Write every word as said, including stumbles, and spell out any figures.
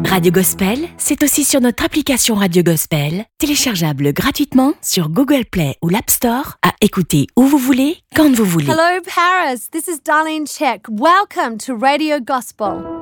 Radio Gospel, c'est aussi sur notre application Radio Gospel, téléchargeable gratuitement sur Google Play ou l'App Store, à écouter où vous voulez, quand vous voulez. Hello Paris, this is Darlene Check. Welcome to Radio Gospel.